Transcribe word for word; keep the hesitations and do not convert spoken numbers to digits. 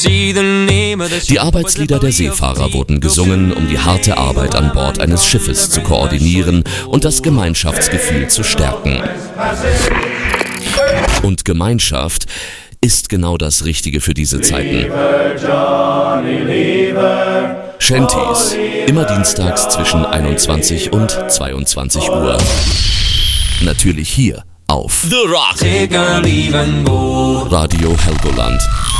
Die Arbeitslieder der Seefahrer wurden gesungen, um die harte Arbeit an Bord eines Schiffes zu koordinieren und das Gemeinschaftsgefühl zu stärken. Und Gemeinschaft ist genau das Richtige für diese Zeiten. Shanties, immer dienstags zwischen einundzwanzig und zweiundzwanzig Uhr. Natürlich hier auf The Rock. Radio Helgoland.